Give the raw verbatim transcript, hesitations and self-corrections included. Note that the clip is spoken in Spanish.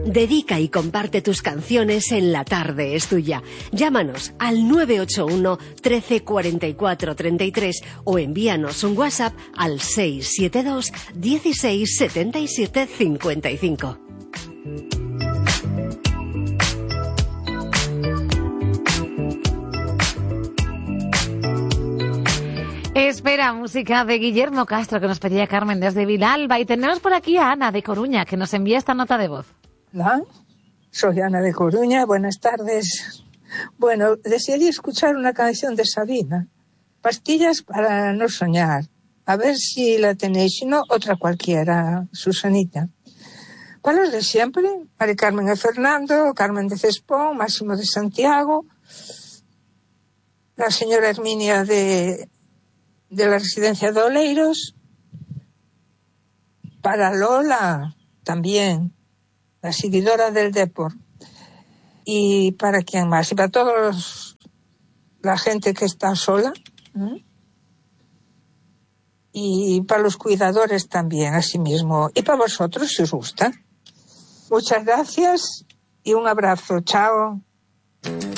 Dedica y comparte tus canciones en La Tarde es Tuya. Llámanos al nueve ocho uno, trece, cuarenta y cuatro, treinta y tres o envíanos un WhatsApp al seis siete dos, dieciséis, setenta y siete, cincuenta y cinco. Espera, música de Guillermo Castro que nos pedía Carmen desde Vilalba. Y tenemos por aquí a Ana de Coruña que nos envía esta nota de voz. Hola, soy Ana de Coruña, buenas tardes. Bueno, desearía escuchar una canción de Sabina, Pastillas para no soñar. A ver si la tenéis, si no, otra cualquiera, Susanita. ¿Cuál es de siempre? Mari Carmen de Fernando, Carmen de Cespón, Máximo de Santiago, la señora Herminia de... de la residencia de Oleiros, para Lola también, la seguidora del Depor, y para quién más, y para todos la gente que está sola, ¿eh? Y para los cuidadores también, asimismo, y para vosotros si os gusta. Muchas gracias y un abrazo, chao.